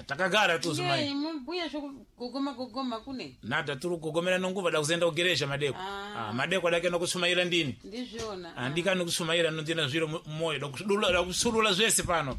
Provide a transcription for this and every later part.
takagara tu zimai Ye mbuya kugoma kune. nata turu kugomera nonguva da kuzenda kugeresha madeko madeko adake nokusumaira ndini Ndizvona. andika nokusumaira nondina zviro moyo da kusulula zvese pano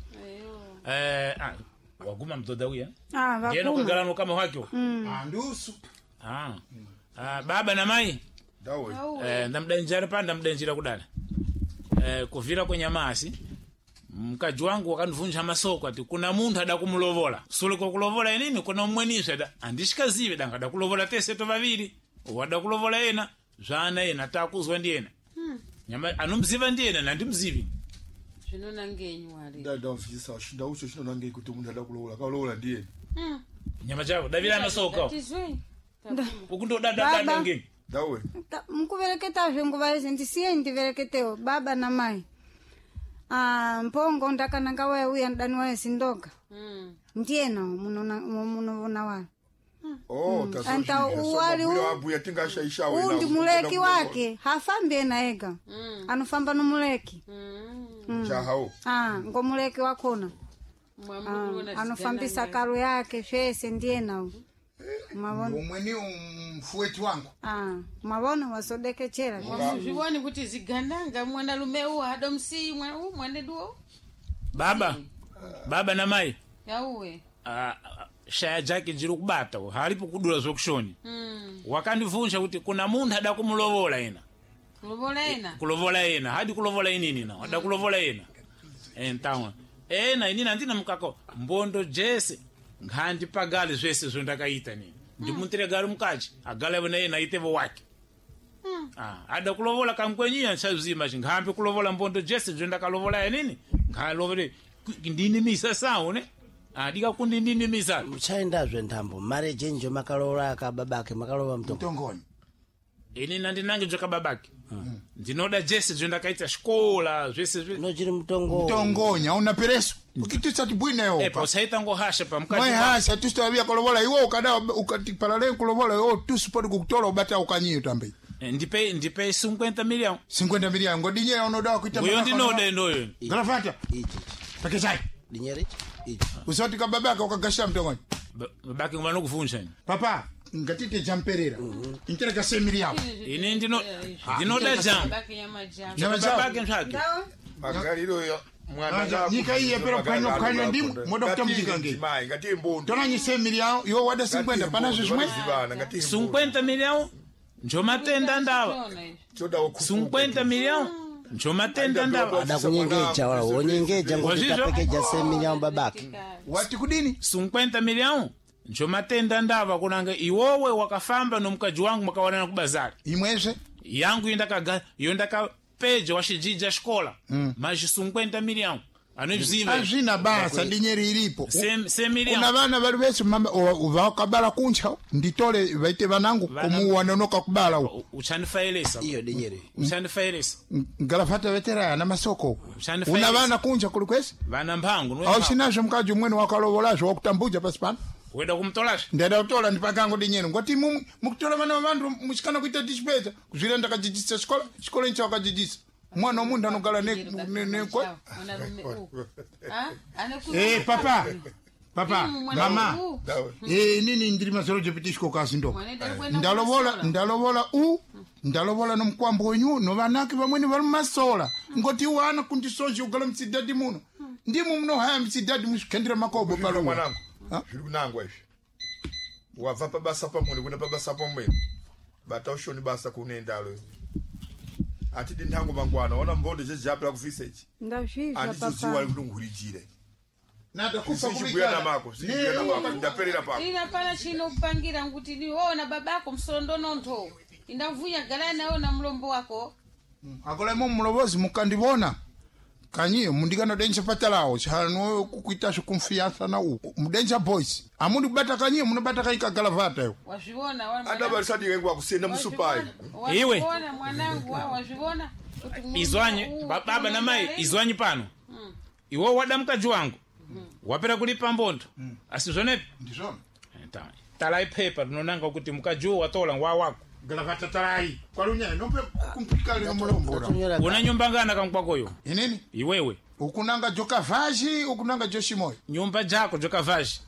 waguma mtoda uya ngeno kugalano kama wakyo Andusu. baba na mai Dawe. ndamdanjira panda ndamdanjira kudala kuvira kwenye masi mkaji wangu wakanivunja masoko ati kuna muntu ada kumulovola suliko kulovola nini kuna umwenisha da andishikazive danga da kulovola tese to vaviri wada kulovola yena zwana yena takuzwa ndiyena nyama anomziva ndiyena nandimzivi Zvinona ngenyu wale. Dada mfisa shinda ucho shino nange kuti umuntu ada kulovola kalovola ndiye. nyama chako davira masoko Tizwe. ukundo dada ngeni Dawe. Mkuvereketa nguva izi ndisiye ndivereketewo baba na mai. Mpongo ndakananga waye uya ndani waye sindoka. Ndiyena munovona wala. Anta uwali abuya tingashaisha wewe. undi muleki wake hafambi ena ega. Anofamba no muleki. Chahao. Ngomuleki wakona. Anofambisa karo yake fese ndiyena u. Mavona. Umweni mfueti wangu. Mavona wasodekechera. Zviwani kuti zigandanga mwana lume u hado msimwe u mwana duo. baba na mai Yauwe. shaya jake jiri kubata halipo kudula zokushoni wakandivunja kuti kuna muntu ada kumulovola ena kulovola ena hadi kulovola inini na ada kulovola ena entawa ena inina ndina mukako mbondo jese ngandi pagale zvese zvondakaita nini ndimuntire gari mukaji agale na ena itevo wake ada kulovola kamkwenyiya nchazima ngambe kulovola mbondo jese zvondakalovola nini ngalovole ndini misa sawo ne adika kundi ndini misa muchaendazve ntambo marriage njo makalola ka babake makalola Mtongoni. ini nandinange joka babake ndinoda jese zvondakaita shkola zvese nochiri mutongo Mtongonya una pereso. Ukitisa tibwine yo. pausaita ngohasha Mwe pamkaji hasa tusitabia kulovola iwo ukada ukatiparale kulovola yo tusipodi kukutola ubata ukanyiyo tambe. ndipe 50 million 50 million ngodinye unoda kuita. uyo ndinode ndoyo Galafata. ichi Pakechai. dinyeri ichi Usoti kababaka ukagasha Mtongoni. babake ngumano kuvunja ni Papa ngatite jamperera. Intereka 100 million. ini ndinoda jam Nyama babake mshaki magaliro yo mwana Nika iye pero kanyo ndimu moda kutamjikange. mai ngati mbondo Tona nyi 100 million yo wada 50 panazo shimwe. 50 million njo matenda ndawa choda okufu 50 million njo matenda ndawa adakunyengeja wala wonyengeja ngoti tapekeja 100 million babake Wati kudini? 50 million njo matenda ndava kunanga iwowe wakafamba nomkaji wangu makawanana kubazari Imweze. yangu yondaka peja washijija shkola maji 50 million anoziva Azina basa dinyeri ilipo. 100 million Una bana bali bese mama vakabala kuncha nditole baite banangu kumuwanonoka kubala uko. uchanifaelesa iyo dinyeri uchanifaelesa Galafata vetera na masoko. Ushanifaelesa. Una bana kuncha kulikwesi? vana mpangu Au sinazo mkaji mwene wakalovolasho wakutambuja pasipana. weda kumtolasha Ndada utola ndipakango dinyeri ngoti mukutola bana bantu mushikana kuita dispeta kuzilenda kajijisa shkola incha wakajijisa. Mwana omuntu anogala ne kwa. Papa, mama. Nini ndiri masoro jepitishko kasi ndo. Ndalovola no mkwambo wenyu no banaki bamweni bali masola. Ngoti wana kundisonje ugala msidadi muno. Ndimu mno haya msidadi mushikendira makobo palo mwanangu zviru nangwa izvi wabva pabasa pamwe kuna pabasa pamwe bata ushoni basa kunendalo atidi ntango mangwana ona mbondo zvezapira kufisa ichi Ndazvizva andizoziwa papa. kuti ngurijire Nada kufa kusichibhuya namako sichibhuya namako ndaperera pako ina pana chinokupangira kuti ndiona babako msolondonontho indavuya gala nayo na mlombo wako Akola mu mulobozi mukandibona. Kanyiyo mundikana denje patalawo chano kukuita confiance na uko. Mudenja boys. Amundi bata kanyiyo munabata kaika galavata yo. wazviona wana adabalisadi ngwa kusenda musupai Iwe. wazviona mwanangu wazviona izwanyi baba na mai izwanyi pano iwo wada mkaji wangu wapera kulipa mbondo asizvonepi Ndizona. talai pepa rinonanga kuti mkaji uwo watola ngwa wako Galavata tarai. Kwalunya nompe kumpika le mulombo. una nyumba ngana kamkwakoyo Inini? iwewe Ukunanga joka vaji, ukunanga joshimoy. nyumba jako jokavaji